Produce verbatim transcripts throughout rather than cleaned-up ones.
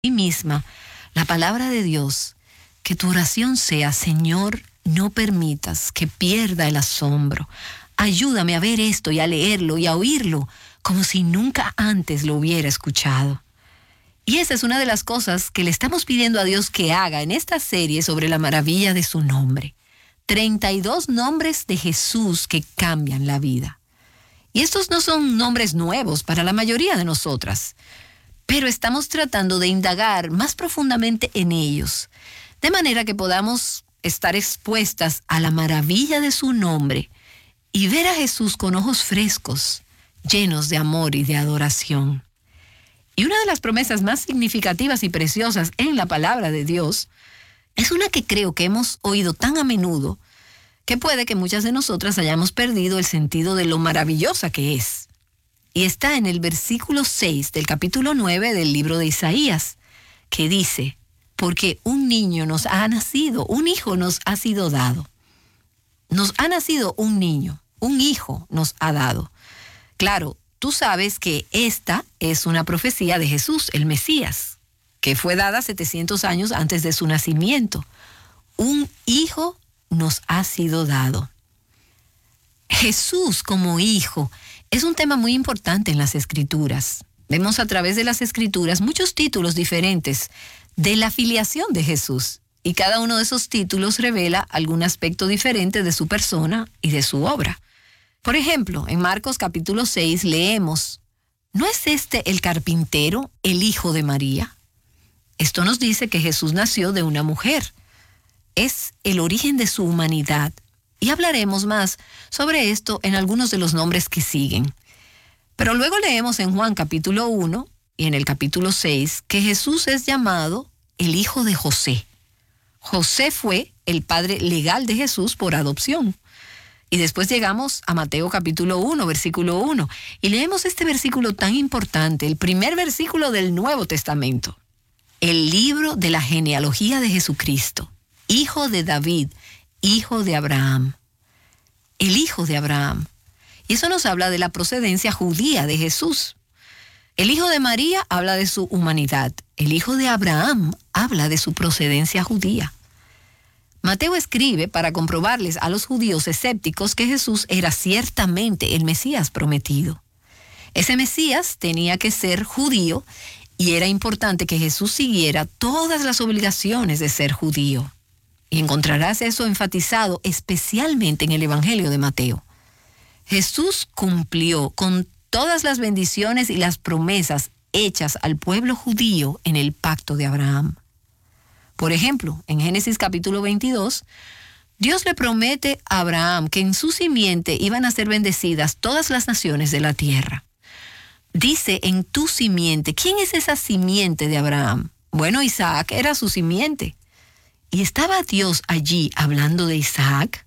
ti misma la palabra de Dios, que tu oración sea: Señor, no permitas que pierda el asombro. Ayúdame a ver esto y a leerlo y a oírlo como si nunca antes lo hubiera escuchado. Y esa es una de las cosas que le estamos pidiendo a Dios que haga en esta serie sobre la maravilla de su nombre. treinta y dos nombres de Jesús que cambian la vida. Y estos no son nombres nuevos para la mayoría de nosotras, pero estamos tratando de indagar más profundamente en ellos, de manera que podamos estar expuestas a la maravilla de su nombre y ver a Jesús con ojos frescos, llenos de amor y de adoración. Y una de las promesas más significativas y preciosas en la palabra de Dios es una que creo que hemos oído tan a menudo que puede que muchas de nosotras hayamos perdido el sentido de lo maravillosa que es. Y está en el versículo seis del capítulo nueve del libro de Isaías, que dice: porque un niño nos ha nacido, un hijo nos ha sido dado. Nos ha nacido un niño, un hijo nos ha dado. Claro, tú sabes que esta es una profecía de Jesús, el Mesías, que fue dada setecientos años antes de su nacimiento. Un hijo nos ha sido dado. Jesús como hijo es un tema muy importante en las Escrituras. Vemos a través de las Escrituras muchos títulos diferentes de la filiación de Jesús, y cada uno de esos títulos revela algún aspecto diferente de su persona y de su obra. Por ejemplo, en Marcos capítulo seis leemos: ¿no es este el carpintero, el hijo de María? Esto nos dice que Jesús nació de una mujer. Es el origen de su humanidad. Y hablaremos más sobre esto en algunos de los nombres que siguen. Pero luego leemos en Juan capítulo uno y en el capítulo seis que Jesús es llamado el hijo de José. José fue el padre legal de Jesús por adopción. Y después llegamos a Mateo capítulo uno, versículo uno, y leemos este versículo tan importante, el primer versículo del Nuevo Testamento. El libro de la genealogía de Jesucristo, hijo de David, hijo de Abraham. El hijo de Abraham. Y eso nos habla de la procedencia judía de Jesús. El hijo de María habla de su humanidad. El hijo de Abraham habla de su procedencia judía. Mateo escribe para comprobarles a los judíos escépticos que Jesús era ciertamente el Mesías prometido. Ese Mesías tenía que ser judío y era importante que Jesús siguiera todas las obligaciones de ser judío. Y encontrarás eso enfatizado especialmente en el Evangelio de Mateo. Jesús cumplió con todas las bendiciones y las promesas hechas al pueblo judío en el pacto de Abraham. Por ejemplo, en Génesis capítulo veintidós, Dios le promete a Abraham que en su simiente iban a ser bendecidas todas las naciones de la tierra. Dice: en tu simiente. ¿Quién es esa simiente de Abraham? Bueno, Isaac era su simiente. ¿Y estaba Dios allí hablando de Isaac?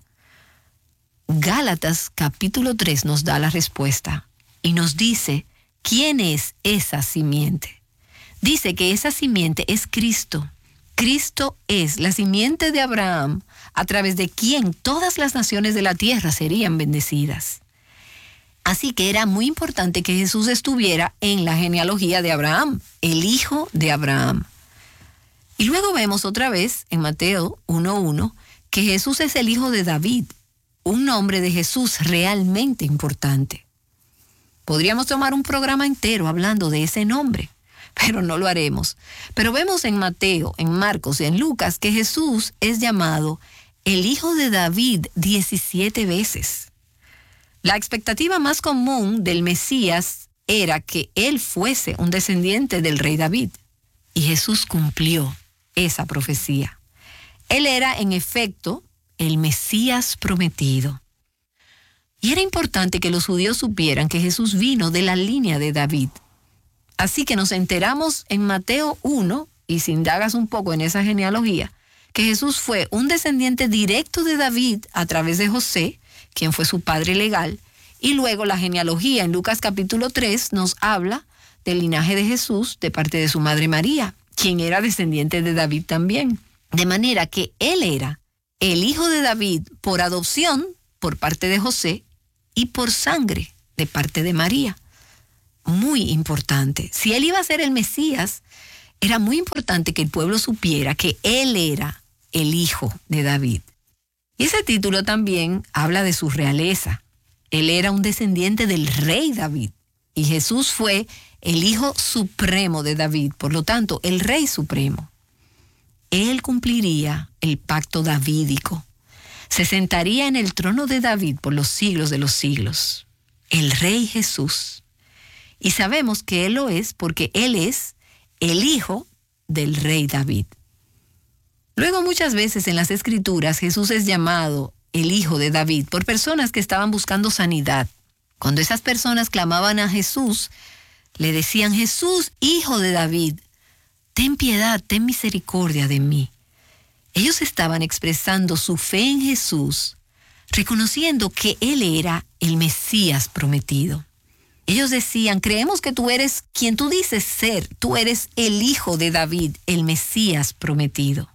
Gálatas capítulo tres nos da la respuesta y nos dice quién es esa simiente. Dice que esa simiente es Cristo. Cristo es la simiente de Abraham, a través de quien todas las naciones de la tierra serían bendecidas. Así que era muy importante que Jesús estuviera en la genealogía de Abraham, el hijo de Abraham. Y luego vemos otra vez en Mateo uno uno que Jesús es el hijo de David, un nombre de Jesús realmente importante. Podríamos tomar un programa entero hablando de ese nombre, pero no lo haremos. Pero vemos en Mateo, en Marcos y en Lucas que Jesús es llamado el hijo de David diecisiete veces. La expectativa más común del Mesías era que él fuese un descendiente del rey David, y Jesús cumplió esa profecía. Él era, en efecto, el Mesías prometido. Y era importante que los judíos supieran que Jesús vino de la línea de David. Así que nos enteramos en Mateo uno, y si indagas un poco en esa genealogía, que Jesús fue un descendiente directo de David a través de José, quien fue su padre legal, y luego la genealogía en Lucas capítulo tres nos habla del linaje de Jesús de parte de su madre María, quien era descendiente de David también. De manera que él era el hijo de David por adopción por parte de José y por sangre de parte de María. Muy importante. Si él iba a ser el Mesías, era muy importante que el pueblo supiera que él era el hijo de David. Y ese título también habla de su realeza. Él era un descendiente del rey David. Y Jesús fue el hijo supremo de David, por lo tanto, el rey supremo. Él cumpliría el pacto davídico. Se sentaría en el trono de David por los siglos de los siglos. El rey Jesús. Y sabemos que él lo es porque él es el hijo del rey David. Luego, muchas veces en las Escrituras, Jesús es llamado el hijo de David por personas que estaban buscando sanidad. Cuando esas personas clamaban a Jesús, le decían: Jesús, hijo de David, ten piedad, ten misericordia de mí. Ellos estaban expresando su fe en Jesús, reconociendo que Él era el Mesías prometido. Ellos decían: creemos que tú eres quien tú dices ser, tú eres el hijo de David, el Mesías prometido.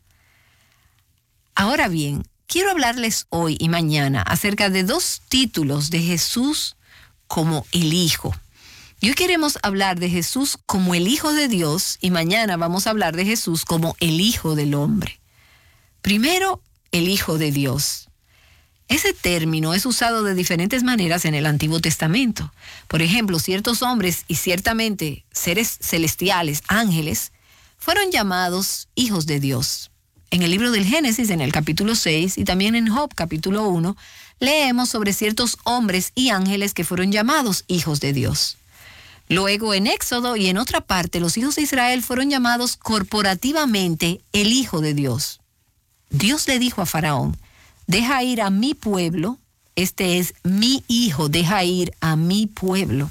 Ahora bien, quiero hablarles hoy y mañana acerca de dos títulos de Jesús como el Hijo. Y hoy queremos hablar de Jesús como el Hijo de Dios y mañana vamos a hablar de Jesús como el Hijo del Hombre. Primero, el Hijo de Dios. Ese término es usado de diferentes maneras en el Antiguo Testamento. Por ejemplo, ciertos hombres y ciertamente seres celestiales, ángeles, fueron llamados hijos de Dios. En el libro del Génesis, en el capítulo seis, y también en Job, capítulo uno, leemos sobre ciertos hombres y ángeles que fueron llamados hijos de Dios. Luego, en Éxodo y en otra parte, los hijos de Israel fueron llamados corporativamente el Hijo de Dios. Dios le dijo a Faraón: deja ir a mi pueblo, este es mi hijo, deja ir a mi pueblo.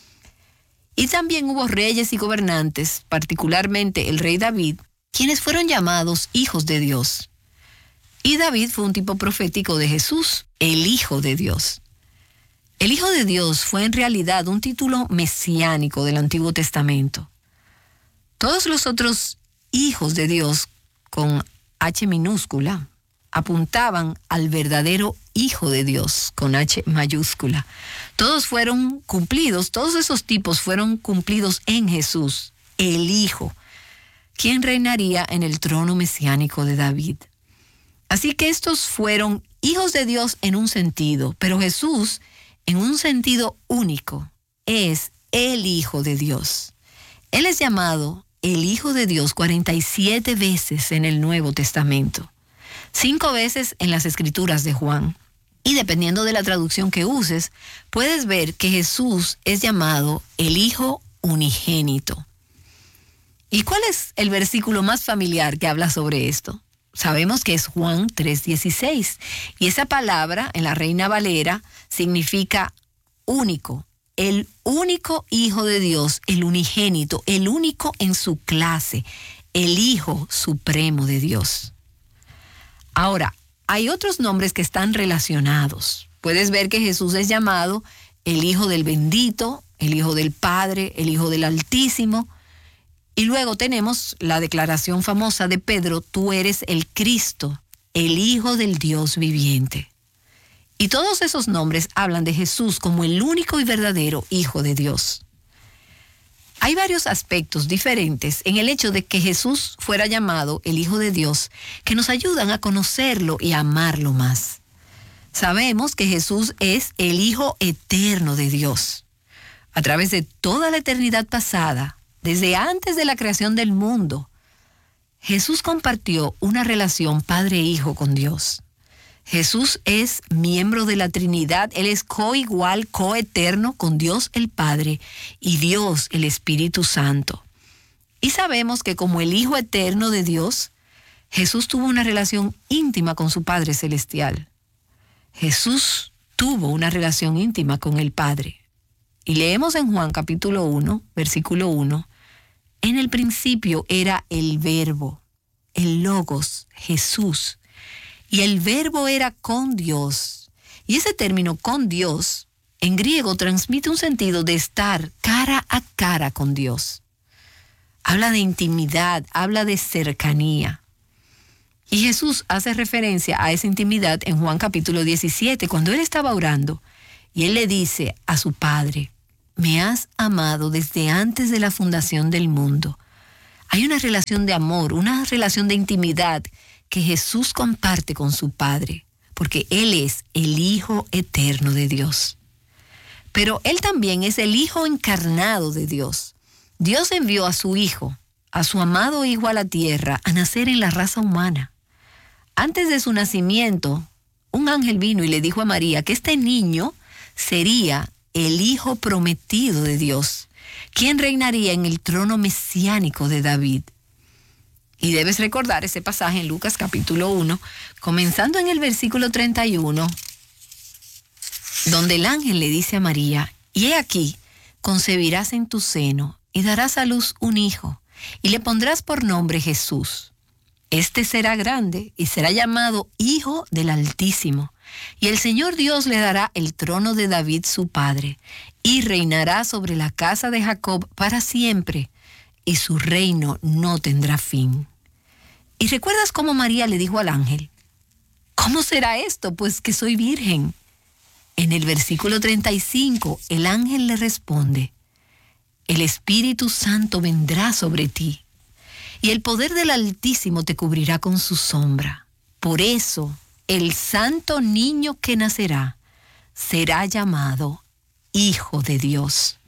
Y también hubo reyes y gobernantes, particularmente el rey David, quienes fueron llamados hijos de Dios. Y David fue un tipo profético de Jesús, el Hijo de Dios. El Hijo de Dios fue en realidad un título mesiánico del Antiguo Testamento. Todos los otros hijos de Dios, con H minúscula, apuntaban al verdadero Hijo de Dios, con H mayúscula. Todos fueron cumplidos, todos esos tipos fueron cumplidos en Jesús, el Hijo, quien reinaría en el trono mesiánico de David. Así que estos fueron hijos de Dios en un sentido, pero Jesús, en un sentido único, es el Hijo de Dios. Él es llamado el Hijo de Dios cuarenta y siete veces en el Nuevo Testamento, cinco veces en las Escrituras de Juan. Y dependiendo de la traducción que uses, puedes ver que Jesús es llamado el Hijo unigénito. ¿Y cuál es el versículo más familiar que habla sobre esto? Sabemos que es Juan tres dieciséis. Y esa palabra, en la Reina Valera, significa único. El único Hijo de Dios, el unigénito, el único en su clase, el Hijo supremo de Dios. Ahora, hay otros nombres que están relacionados. Puedes ver que Jesús es llamado el Hijo del Bendito, el Hijo del Padre, el Hijo del Altísimo. Y luego tenemos la declaración famosa de Pedro: tú eres el Cristo, el Hijo del Dios viviente. Y todos esos nombres hablan de Jesús como el único y verdadero Hijo de Dios. Hay varios aspectos diferentes en el hecho de que Jesús fuera llamado el Hijo de Dios que nos ayudan a conocerlo y a amarlo más. Sabemos que Jesús es el Hijo eterno de Dios. A través de toda la eternidad pasada, desde antes de la creación del mundo, Jesús compartió una relación padre-hijo con Dios. Jesús es miembro de la Trinidad, Él es coigual, coeterno con Dios el Padre y Dios el Espíritu Santo. Y sabemos que como el Hijo eterno de Dios, Jesús tuvo una relación íntima con su Padre Celestial. Jesús tuvo una relación íntima con el Padre. Y leemos en Juan capítulo uno, versículo uno, en el principio era el Verbo, el Logos, Jesús. Y el Verbo era con Dios. Y ese término con Dios, en griego, transmite un sentido de estar cara a cara con Dios. Habla de intimidad, habla de cercanía. Y Jesús hace referencia a esa intimidad en Juan capítulo diecisiete, cuando Él estaba orando. Y Él le dice a su Padre: me has amado desde antes de la fundación del mundo. Hay una relación de amor, una relación de intimidad que Jesús comparte con su Padre, porque Él es el Hijo eterno de Dios. Pero Él también es el Hijo encarnado de Dios. Dios envió a su Hijo, a su amado Hijo a la tierra, a nacer en la raza humana. Antes de su nacimiento, un ángel vino y le dijo a María que este niño sería el Hijo prometido de Dios, quien reinaría en el trono mesiánico de David. Y debes recordar ese pasaje en Lucas capítulo uno, comenzando en el versículo treinta y uno, donde el ángel le dice a María: y he aquí, concebirás en tu seno y darás a luz un hijo, y le pondrás por nombre Jesús. Este será grande y será llamado Hijo del Altísimo, y el Señor Dios le dará el trono de David su padre, y reinará sobre la casa de Jacob para siempre, y su reino no tendrá fin. ¿Y recuerdas cómo María le dijo al ángel: ¿cómo será esto, pues que soy virgen? En el versículo treinta y cinco, el ángel le responde: el Espíritu Santo vendrá sobre ti, y el poder del Altísimo te cubrirá con su sombra. Por eso, el santo niño que nacerá será llamado Hijo de Dios.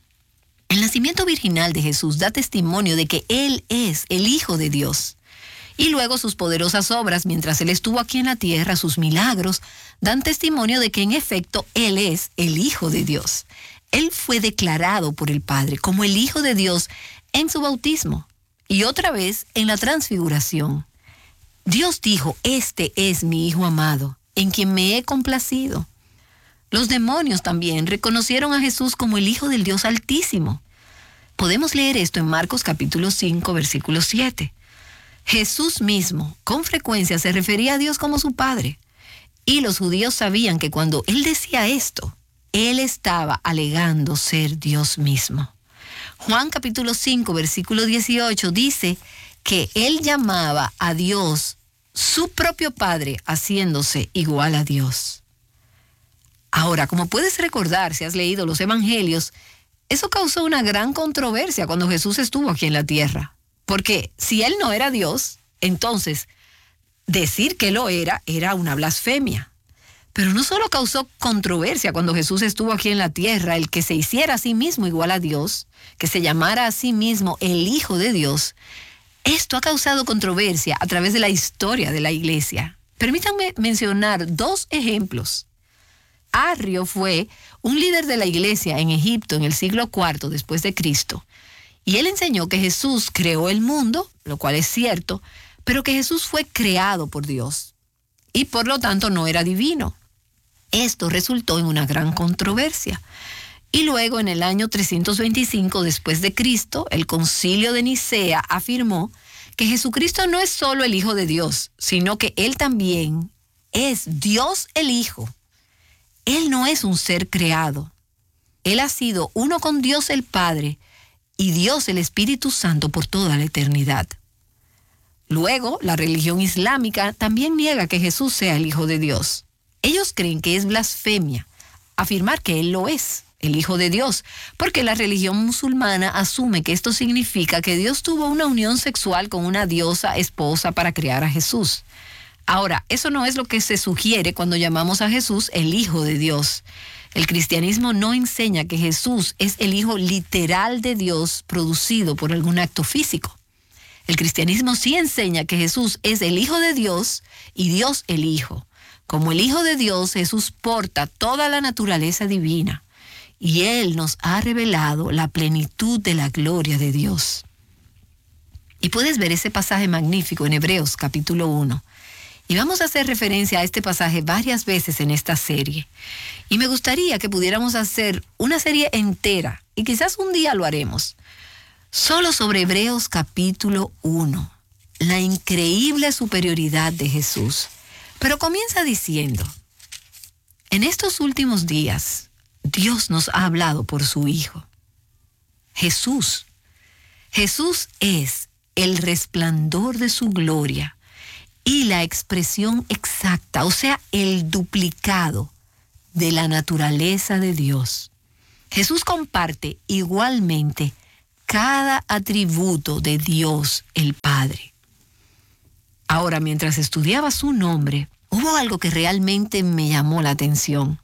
El nacimiento virginal de Jesús da testimonio de que Él es el Hijo de Dios. Y luego sus poderosas obras mientras Él estuvo aquí en la tierra, sus milagros, dan testimonio de que en efecto Él es el Hijo de Dios. Él fue declarado por el Padre como el Hijo de Dios en su bautismo y otra vez en la transfiguración. Dios dijo: este es mi Hijo amado, en quien me he complacido. Los demonios también reconocieron a Jesús como el Hijo del Dios Altísimo. Podemos leer esto en Marcos capítulo cinco, versículo siete. Jesús mismo con frecuencia se refería a Dios como su Padre, y los judíos sabían que cuando Él decía esto, Él estaba alegando ser Dios mismo. Juan capítulo cinco, versículo dieciocho dice que Él llamaba a Dios su propio Padre, haciéndose igual a Dios. Ahora, como puedes recordar si has leído los evangelios, eso causó una gran controversia cuando Jesús estuvo aquí en la tierra. Porque si Él no era Dios, entonces decir que lo era era una blasfemia. Pero no solo causó controversia cuando Jesús estuvo aquí en la tierra, el que se hiciera a sí mismo igual a Dios, que se llamara a sí mismo el Hijo de Dios. Esto ha causado controversia a través de la historia de la iglesia. Permítanme mencionar dos ejemplos. Arrio fue un líder de la iglesia en Egipto en el siglo cuarto después de Cristo. Y él enseñó que Jesús creó el mundo, lo cual es cierto, pero que Jesús fue creado por Dios y por lo tanto no era divino. Esto resultó en una gran controversia. Y luego, en el año trescientos veinticinco después de Cristo, el Concilio de Nicea afirmó que Jesucristo no es solo el Hijo de Dios, sino que Él también es Dios el Hijo. Él no es un ser creado. Él ha sido uno con Dios el Padre y Dios el Espíritu Santo por toda la eternidad. Luego, la religión islámica también niega que Jesús sea el Hijo de Dios. Ellos creen que es blasfemia afirmar que Él lo es, el Hijo de Dios, porque la religión musulmana asume que esto significa que Dios tuvo una unión sexual con una diosa esposa para crear a Jesús. Ahora, eso no es lo que se sugiere cuando llamamos a Jesús el Hijo de Dios. El cristianismo no enseña que Jesús es el Hijo literal de Dios producido por algún acto físico. El cristianismo sí enseña que Jesús es el Hijo de Dios y Dios el Hijo. Como el Hijo de Dios, Jesús porta toda la naturaleza divina y Él nos ha revelado la plenitud de la gloria de Dios. Y puedes ver ese pasaje magnífico en Hebreos capítulo uno. Y vamos a hacer referencia a este pasaje varias veces en esta serie. Y me gustaría que pudiéramos hacer una serie entera, y quizás un día lo haremos, solo sobre Hebreos capítulo uno, la increíble superioridad de Jesús. Pero comienza diciendo: en estos últimos días, Dios nos ha hablado por su Hijo. Jesús. Jesús es el resplandor de su gloria y la expresión exacta, o sea, el duplicado de la naturaleza de Dios. Jesús comparte igualmente cada atributo de Dios el Padre. Ahora, mientras estudiaba su nombre, hubo algo que realmente me llamó la atención.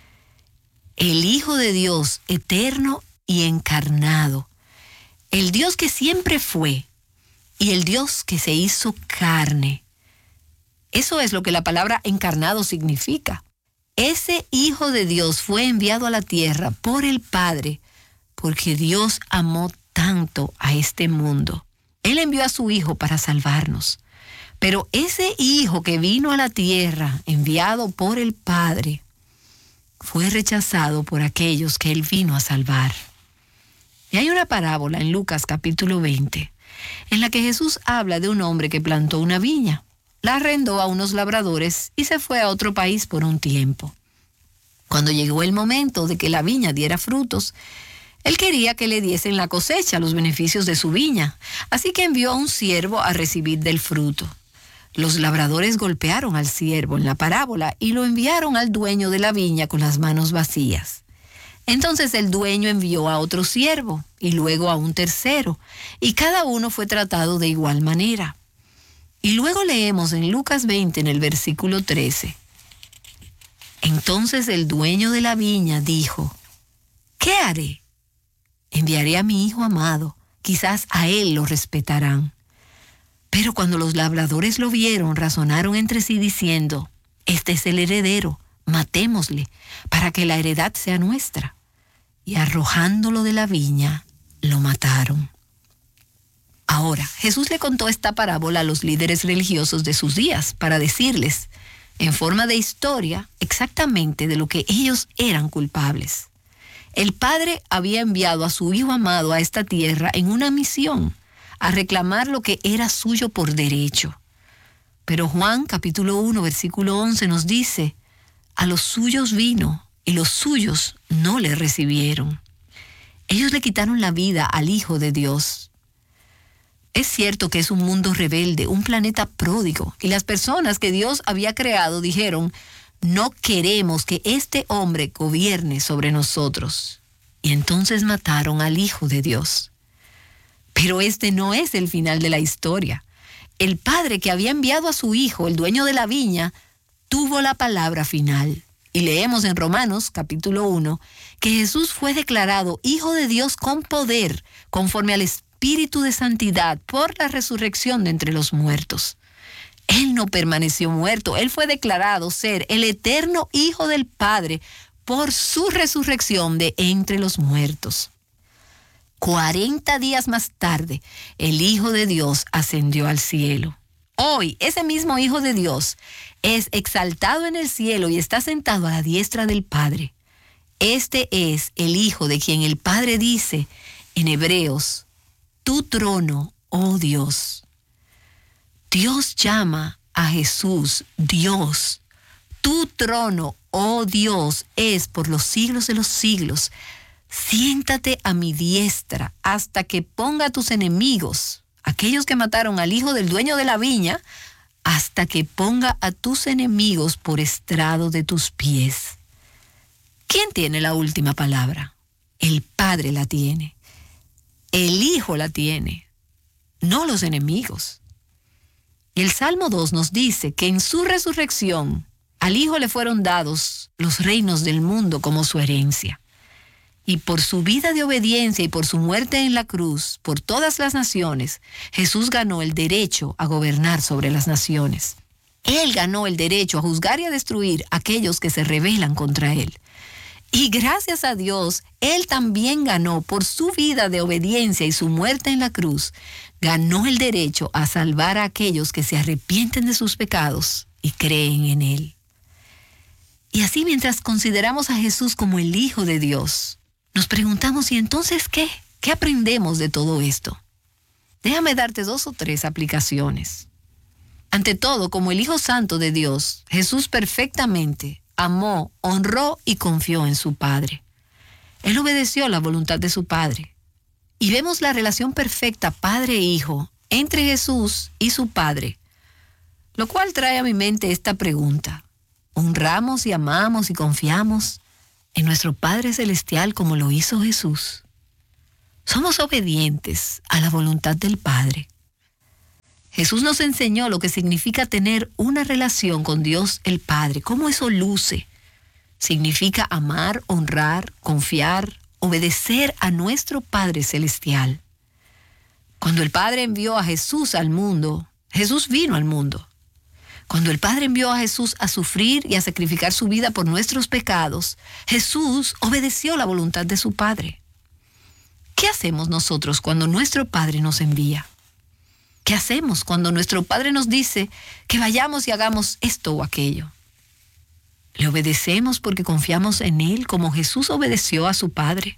El Hijo de Dios, eterno y encarnado. El Dios que siempre fue y el Dios que se hizo carne. Eso es lo que la palabra encarnado significa. Ese Hijo de Dios fue enviado a la tierra por el Padre, porque Dios amó tanto a este mundo. Él envió a su Hijo para salvarnos. Pero ese Hijo que vino a la tierra, enviado por el Padre, fue rechazado por aquellos que Él vino a salvar. Y hay una parábola en Lucas capítulo veinte, en la que Jesús habla de un hombre que plantó una viña, la arrendó a unos labradores y se fue a otro país por un tiempo. Cuando llegó el momento de que la viña diera frutos, él quería que le diesen la cosecha, los beneficios de su viña, así que envió a un siervo a recibir del fruto. Los labradores golpearon al siervo en la parábola y lo enviaron al dueño de la viña con las manos vacías. Entonces el dueño envió a otro siervo y luego a un tercero, y cada uno fue tratado de igual manera. Y luego leemos en Lucas veinte, en el versículo trece. Entonces el dueño de la viña dijo: ¿qué haré? Enviaré a mi hijo amado, quizás a él lo respetarán. Pero cuando los labradores lo vieron, razonaron entre sí diciendo: este es el heredero, matémosle, para que la heredad sea nuestra. Y arrojándolo de la viña, lo mataron. Ahora, Jesús le contó esta parábola a los líderes religiosos de sus días para decirles, en forma de historia, exactamente de lo que ellos eran culpables. El Padre había enviado a su Hijo amado a esta tierra en una misión, a reclamar lo que era suyo por derecho. Pero Juan capítulo uno, versículo once nos dice: a los suyos vino y los suyos no le recibieron. Ellos le quitaron la vida al Hijo de Dios. Es cierto que es un mundo rebelde, un planeta pródigo, y las personas que Dios había creado dijeron: no queremos que este hombre gobierne sobre nosotros. Y entonces mataron al Hijo de Dios. Pero este no es el final de la historia. El Padre que había enviado a su Hijo, el dueño de la viña, tuvo la palabra final. Y leemos en Romanos capítulo uno que Jesús fue declarado Hijo de Dios con poder, conforme al Espíritu de santidad, por la resurrección de entre los muertos. Él no permaneció muerto, Él fue declarado ser el eterno Hijo del Padre por su resurrección de entre los muertos. Cuarenta días más tarde, el Hijo de Dios ascendió al cielo. Hoy, ese mismo Hijo de Dios es exaltado en el cielo y está sentado a la diestra del Padre. Este es el Hijo de quien el Padre dice en Hebreos: tu trono, oh Dios. Dios llama a Jesús Dios. Tu trono, oh Dios, es por los siglos de los siglos. Siéntate a mi diestra hasta que ponga a tus enemigos, aquellos que mataron al hijo del dueño de la viña, hasta que ponga a tus enemigos por estrado de tus pies. ¿Quién tiene la última palabra? El Padre la tiene. El Hijo la tiene, no los enemigos. El Salmo dos nos dice que en su resurrección al Hijo le fueron dados los reinos del mundo como su herencia. Y por su vida de obediencia y por su muerte en la cruz, por todas las naciones, Jesús ganó el derecho a gobernar sobre las naciones. Él ganó el derecho a juzgar y a destruir a aquellos que se rebelan contra Él. Y gracias a Dios, Él también ganó por su vida de obediencia y su muerte en la cruz, ganó el derecho a salvar a aquellos que se arrepienten de sus pecados y creen en Él. Y así, mientras consideramos a Jesús como el Hijo de Dios, nos preguntamos: ¿y entonces qué? ¿Qué aprendemos de todo esto? Déjame darte dos o tres aplicaciones. Ante todo, como el Hijo Santo de Dios, Jesús perfectamente amó, honró y confió en su Padre. Él obedeció la voluntad de su Padre. Y vemos la relación perfecta Padre e Hijo entre Jesús y su Padre, lo cual trae a mi mente esta pregunta: ¿honramos y amamos y confiamos en nuestro Padre Celestial como lo hizo Jesús? somos obedientes a la voluntad del Padre. Jesús nos enseñó lo que significa tener una relación con Dios el Padre, cómo eso luce. Significa amar, honrar, confiar, obedecer a nuestro Padre Celestial. Cuando el Padre envió a Jesús al mundo, Jesús vino al mundo. Cuando el Padre envió a Jesús a sufrir y a sacrificar su vida por nuestros pecados, Jesús obedeció la voluntad de su Padre. ¿Qué hacemos nosotros cuando nuestro Padre nos envía? ¿Qué hacemos cuando nuestro Padre nos dice que vayamos y hagamos esto o aquello? ¿Le obedecemos porque confiamos en Él como Jesús obedeció a su Padre?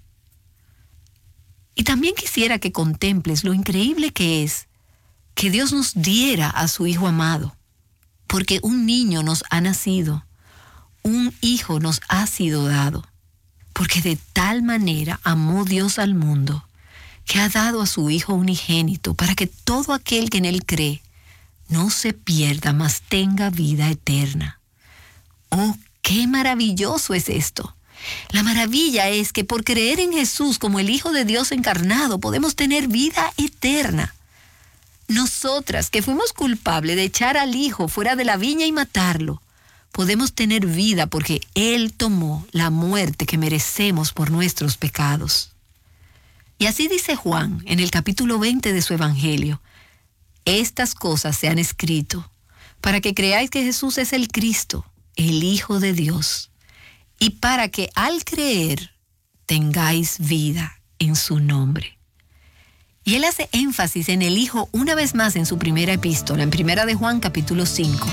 Y también quisiera que contemples lo increíble que es que Dios nos diera a su Hijo amado, porque un niño nos ha nacido, un hijo nos ha sido dado, porque de tal manera amó Dios al mundo, que ha dado a su Hijo unigénito para que todo aquel que en Él cree no se pierda, mas tenga vida eterna. ¡Oh, qué maravilloso es esto! La maravilla es que por creer en Jesús como el Hijo de Dios encarnado podemos tener vida eterna. Nosotras, que fuimos culpables de echar al Hijo fuera de la viña y matarlo, podemos tener vida porque Él tomó la muerte que merecemos por nuestros pecados. Y así dice Juan en el capítulo veinte de su Evangelio: estas cosas se han escrito para que creáis que Jesús es el Cristo, el Hijo de Dios, y para que al creer tengáis vida en su nombre. Y él hace énfasis en el Hijo una vez más en su primera epístola, en primera de Juan capítulo cinco.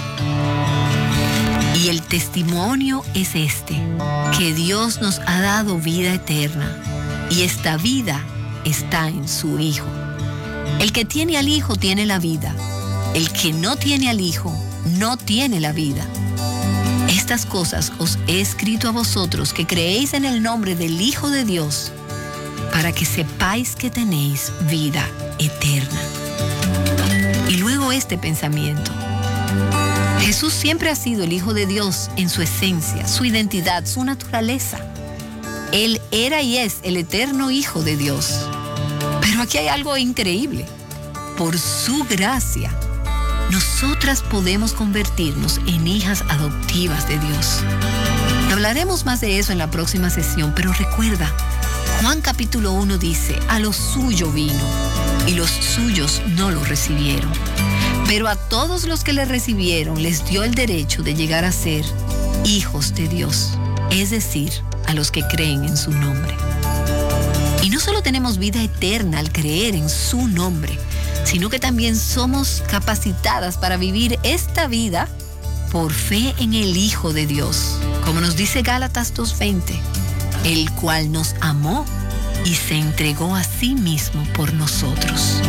Y el testimonio es este, que Dios nos ha dado vida eterna, y esta vida está en su Hijo. El que tiene al Hijo tiene la vida. El que no tiene al Hijo no tiene la vida. Estas cosas os he escrito a vosotros que creéis en el nombre del Hijo de Dios, para que sepáis que tenéis vida eterna. Y luego este pensamiento: Jesús siempre ha sido el Hijo de Dios en su esencia, su identidad, su naturaleza. Él era y es el eterno Hijo de Dios. Pero aquí hay algo increíble. Por su gracia, nosotras podemos convertirnos en hijas adoptivas de Dios. Hablaremos más de eso en la próxima sesión, pero recuerda, Juan capítulo uno dice: a lo suyo vino, y los suyos no lo recibieron. Pero a todos los que le recibieron les dio el derecho de llegar a ser hijos de Dios, es decir, a los que creen en su nombre. Y no solo tenemos vida eterna al creer en su nombre, sino que también somos capacitadas para vivir esta vida por fe en el Hijo de Dios, como nos dice Gálatas dos veinte, el cual nos amó y se entregó a sí mismo por nosotros.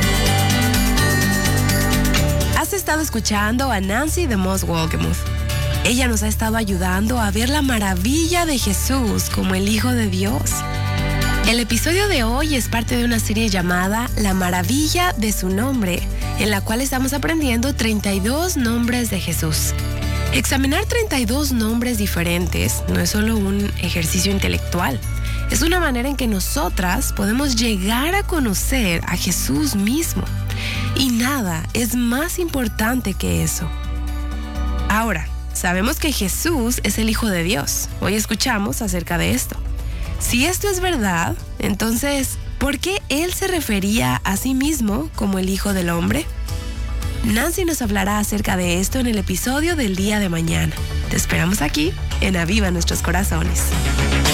Has estado escuchando a Nancy DeMoss Wolgemuth. Ella nos ha estado ayudando a ver la maravilla de Jesús como el Hijo de Dios. El episodio de hoy es parte de una serie llamada La maravilla de su nombre, en la cual estamos aprendiendo treinta y dos nombres de Jesús. Examinar treinta y dos nombres diferentes no es solo un ejercicio intelectual, es una manera en que nosotras podemos llegar a conocer a Jesús mismo. Y nada es más importante que eso. Ahora, sabemos que Jesús es el Hijo de Dios. Hoy escuchamos acerca de esto. Si esto es verdad, entonces, ¿por qué Él se refería a sí mismo como el Hijo del Hombre? Nancy nos hablará acerca de esto en el episodio del día de mañana. Te esperamos aquí en Aviva Nuestros Corazones.